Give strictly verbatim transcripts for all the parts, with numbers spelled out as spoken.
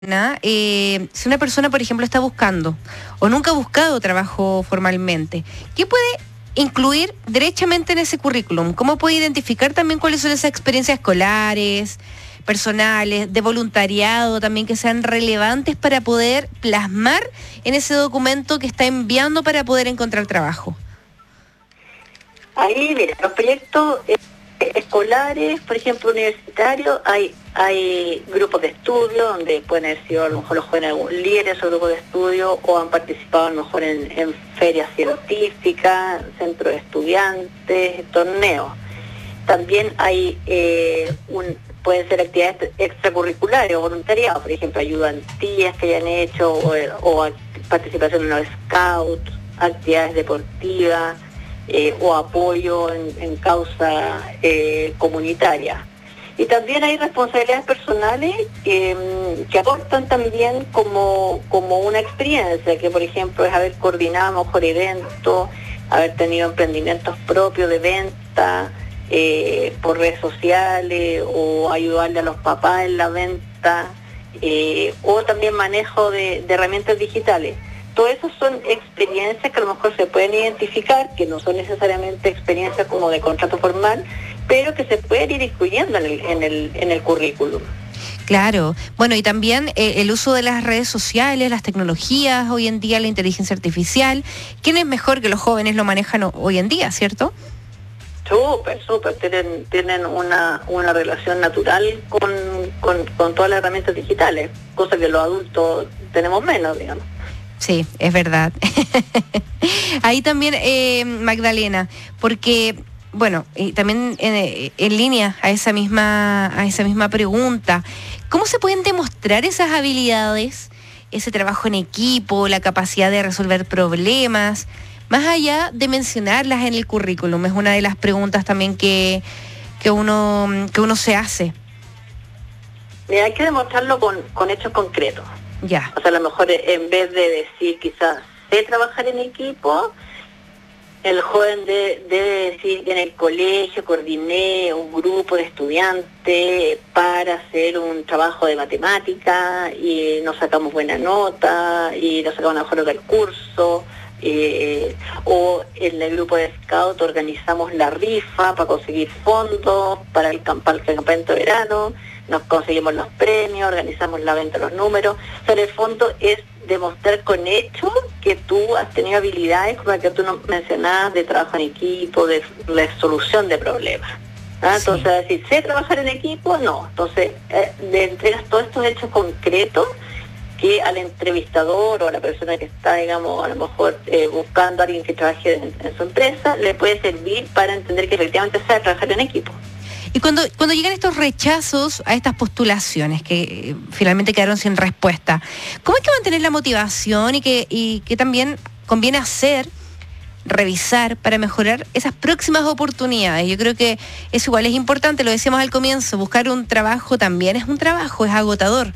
Eh, si una persona, por ejemplo, está buscando o nunca ha buscado trabajo formalmente, ¿qué puede incluir derechamente en ese currículum? ¿Cómo puede identificar también cuáles son esas experiencias escolares, personales, de voluntariado también que sean relevantes para poder plasmar en ese documento que está enviando para poder encontrar trabajo? Ahí, mira, los proyectos eh, escolares, por ejemplo, universitarios, hay hay grupos de estudio donde pueden haber sido a lo mejor los jóvenes líderes o grupos de estudio o han participado a lo mejor en, en ferias científicas, centros de estudiantes, torneos. También hay eh, un pueden ser actividades extracurriculares o voluntariado, por ejemplo, ayudantías que hayan hecho o, o participación en los scouts, actividades deportivas eh, o apoyo en, en causa eh, comunitaria. Y también hay responsabilidades personales eh, que aportan también como, como una experiencia, que por ejemplo es haber coordinado mejor eventos, haber tenido emprendimientos propios de venta eh, por redes sociales o ayudarle a los papás en la venta eh, o también manejo de, de herramientas digitales. Todas esas son experiencias que a lo mejor se pueden identificar, que no son necesariamente experiencias como de contrato formal, pero que se pueden ir incluyendo en el, en el, en el currículum. Claro, bueno, y también eh, el uso de las redes sociales, las tecnologías, hoy en día la inteligencia artificial. ¿Quién es mejor que los jóvenes lo manejan hoy en día, cierto? Súper, súper, tienen, tienen una, una relación natural con, con, con todas las herramientas digitales, cosa que los adultos tenemos menos, digamos. Sí, es verdad. Ahí también, eh, Magdalena, porque, bueno, y también en, en línea a esa misma, a esa misma pregunta, ¿cómo se pueden demostrar esas habilidades, ese trabajo en equipo, la capacidad de resolver problemas, más allá de mencionarlas en el currículum? Es una de las preguntas también que, que uno, que uno se hace. Mira, hay que demostrarlo con, con hechos concretos. Ya. O sea, a lo mejor en vez de decir quizás sé trabajar en equipo, el joven de, debe decir en el colegio coordiné un grupo de estudiantes para hacer un trabajo de matemática y nos sacamos buena nota y nos sacamos mejor nota del curso. Eh, o en el grupo de scout organizamos la rifa para conseguir fondos para el, para el campamento de verano, nos conseguimos los premios, organizamos la venta de los números. O sea, en el fondo es demostrar con hechos que tú has tenido habilidades como la que tú nos mencionabas de trabajo en equipo, de resolución de problemas. ¿Ah? Sí. Entonces, decir, ¿sé trabajar en equipo? No. Entonces, eh, le entregas todos estos hechos concretos que al entrevistador o a la persona que está, digamos, a lo mejor eh, buscando a alguien que trabaje en, en su empresa, le puede servir para entender que efectivamente sabe trabajar en equipo. Y cuando, cuando llegan estos rechazos a estas postulaciones que eh, finalmente quedaron sin respuesta, ¿cómo es que mantener la motivación y que, y que también conviene hacer, revisar para mejorar esas próximas oportunidades? Yo creo que eso igual es importante, lo decíamos al comienzo, buscar un trabajo también es un trabajo, es agotador.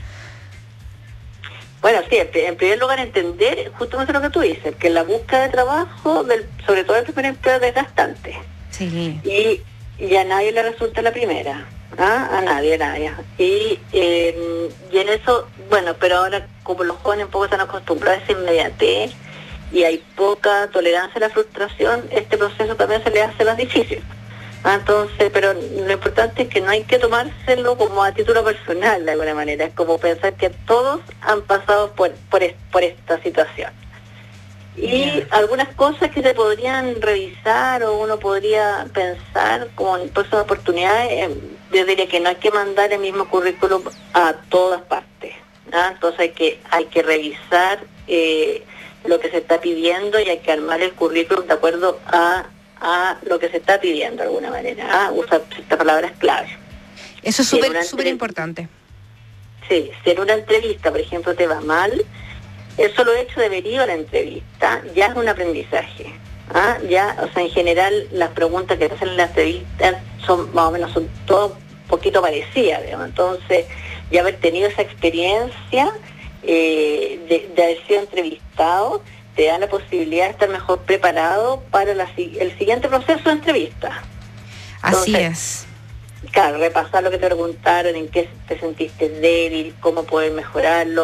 Bueno, sí, en primer lugar entender justamente lo que tú dices, que la búsqueda de trabajo, del, sobre todo el primer empleo, es desgastante. Sí. Y, y a nadie le resulta la primera, ¿ah? A nadie, a nadie. Y, eh, y en eso, bueno, pero ahora como los jóvenes un poco están acostumbrados a esa inmediatez y hay poca tolerancia a la frustración, este proceso también se le hace más difícil. Entonces, pero lo importante es que no hay que tomárselo como a título personal de alguna manera, es como pensar que todos han pasado por por, por esta situación. Y yeah. Algunas cosas que se podrían revisar o uno podría pensar como en próximas oportunidades, yo diría que no hay que mandar el mismo currículum a todas partes, ¿no? Entonces hay que, hay que revisar eh, lo que se está pidiendo y hay que armar el currículum de acuerdo a a lo que se está pidiendo de alguna manera, a usar estas palabras clave. Eso es súper si súper importante. Sí, si en una entrevista, por ejemplo, te va mal, el solo hecho de haber ido a la entrevista ya es un aprendizaje. ¿Ah? Ya, o sea, en general las preguntas que te hacen en la entrevista son más o menos son todo un poquito parecidas, digamos. Entonces, ya haber tenido esa experiencia eh, de, de haber sido entrevistado te da la posibilidad de estar mejor preparado para la, el siguiente proceso de entrevista. Así Entonces, es. claro, repasar lo que te preguntaron, en qué te sentiste débil, cómo poder mejorarlo.